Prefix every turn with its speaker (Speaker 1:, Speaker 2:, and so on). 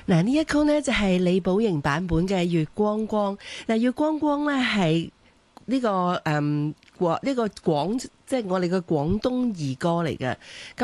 Speaker 1: 嗱，呢一曲呢就係李寶瑩版本嘅《月光光》。嗱，《月光光》呢係呢個呢個即係我哋嘅廣東兒歌嚟嘅。